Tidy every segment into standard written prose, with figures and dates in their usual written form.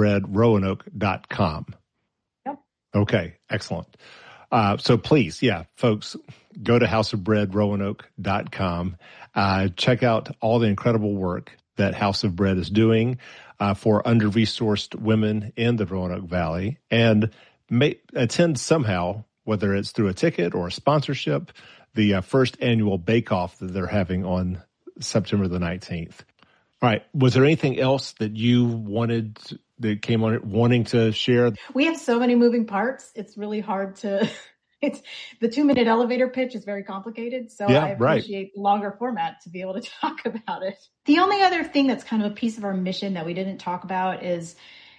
houseofbreadroanoke.com. Yep. Okay, excellent. So please, folks, go to houseofbreadroanoke.com. Check out all the incredible work that House of Bread is doing for under-resourced women in the Roanoke Valley, and attend somehow, whether it's through a ticket or a sponsorship, the first annual bake-off that they're having on September the 19th. All right. Was there anything else that you that came on it wanting to share? We have so many moving parts. It's really hard to, it's the 2-minute elevator pitch is very complicated. So I appreciate the longer format to be able to talk about it. The only other thing that's kind of a piece of our mission that we didn't talk about is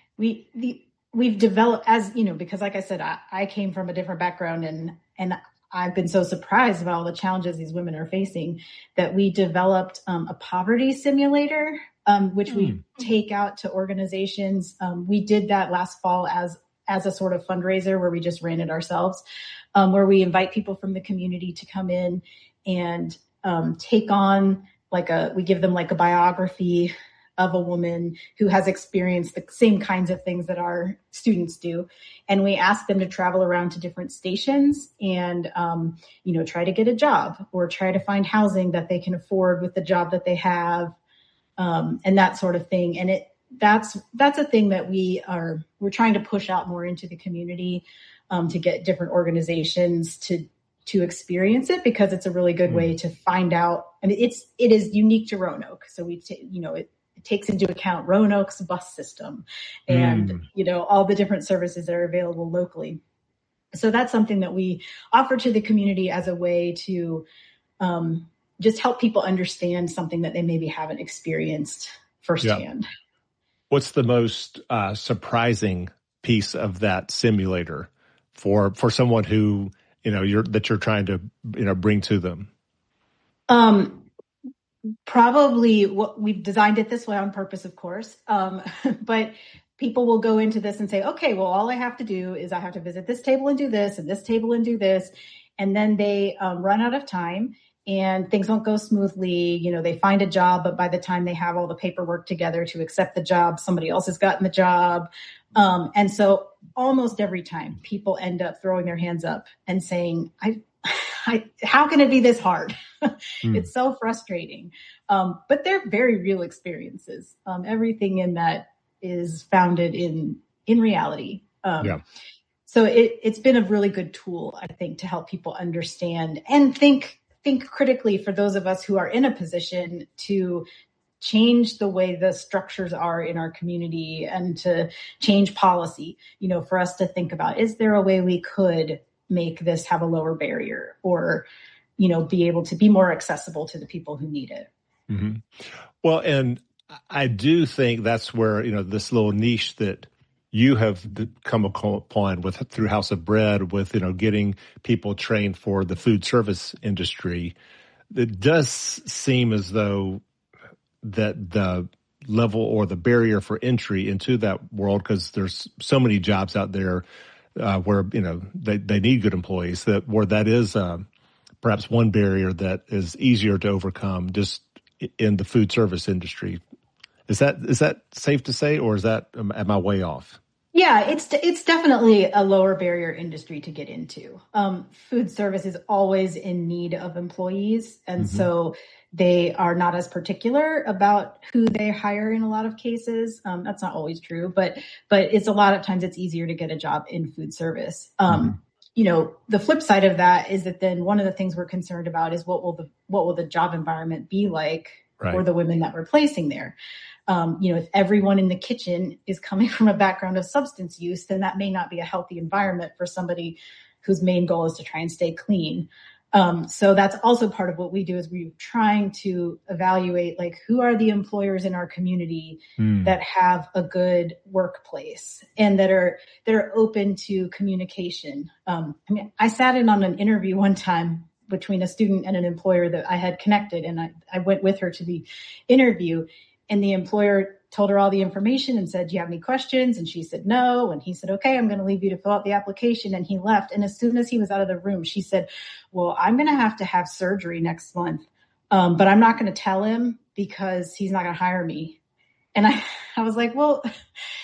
we've developed, as you know, because like I said, I came from a different background and I've been so surprised about all the challenges these women are facing that we developed a poverty simulator, which we take out to organizations. We did that last fall as a sort of fundraiser where we just ran it ourselves, where we invite people from the community to come in and take on we give them like a biography of a woman who has experienced the same kinds of things that our students do. And we ask them to travel around to different stations and, try to get a job or try to find housing that they can afford with the job that they have, and that sort of thing. And that's a thing that we're trying to push out more into the community, to get different organizations to experience it, because it's a really good way to find out. I mean, it is unique to Roanoke. So it takes into account Roanoke's bus system and, all the different services that are available locally. So that's something that we offer to the community as a way to just help people understand something that they maybe haven't experienced firsthand. Yeah. What's the most surprising piece of that simulator for someone who, you're trying to, bring to them? Probably what we've designed it this way on purpose, of course. But people will go into this and say, okay, well, all I have to do is I have to visit this table and do this and this table and do this. And then they run out of time and things don't go smoothly. They find a job, but by the time they have all the paperwork together to accept the job, somebody else has gotten the job. And so almost every time people end up throwing their hands up and saying, how can it be this hard? It's so frustrating. But they're very real experiences. Everything in that is founded in reality. So it's been a really good tool, I think, to help people understand and think critically for those of us who are in a position to change the way the structures are in our community and to change policy, for us to think about, is there a way we could make this have a lower barrier or, be able to be more accessible to the people who need it. Mm-hmm. Well, and I do think that's where, this little niche that you have come upon through House of Bread with, getting people trained for the food service industry, it does seem as though that the level or the barrier for entry into that world, because there's so many jobs out there where, they need good employees, where that is perhaps one barrier that is easier to overcome just in the food service industry. Is that safe to say, or am I way off? Yeah, it's definitely a lower barrier industry to get into. Food service is always in need of employees. And so they are not as particular about who they hire in a lot of cases. That's not always true, but it's a lot of times it's easier to get a job in food service. The flip side of that is that then one of the things we're concerned about is what will the job environment be like for the women that we're placing there. If everyone in the kitchen is coming from a background of substance use, then that may not be a healthy environment for somebody whose main goal is to try and stay clean. So that's also part of what we do, is we're trying to evaluate who are the employers in our community that have a good workplace and that are open to communication. I sat in on an interview one time between a student and an employer that I had connected, and I went with her to the interview, and the employer told her all the information and said, "Do you have any questions?" And she said, "No." And he said, "Okay, I'm going to leave you to fill out the application." And he left. And as soon as he was out of the room, she said, "Well, I'm going to have surgery next month. But I'm not going to tell him because he's not going to hire me." And I was like, well,